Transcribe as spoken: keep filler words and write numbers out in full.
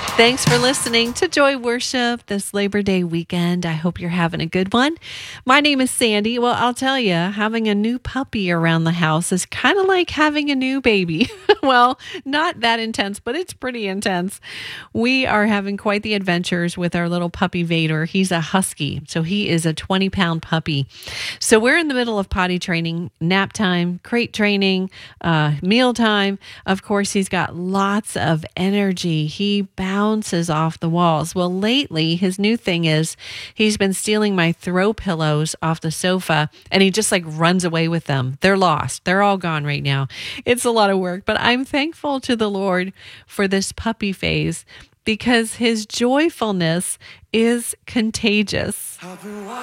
Thanks for listening to Joy Worship this Labor Day weekend. I hope you're having a good one. My name is Sandy. Well, I'll tell you, having a new puppy around the house is kind of like having a new baby. Well, not that intense, but it's pretty intense. We are having quite the adventures with our little puppy Vader. He's a husky, so he is a twenty pound puppy. So we're in the middle of potty training, nap time, crate training, uh, meal time. Of course, he's got lots of energy. He bounces off the walls. Well, lately, his new thing is he's been stealing my throw pillows off the sofa, and he just like runs away with them. They're lost. They're all gone right now. It's a lot of work, but I'm thankful to the Lord for this puppy phase because his joyfulness is contagious.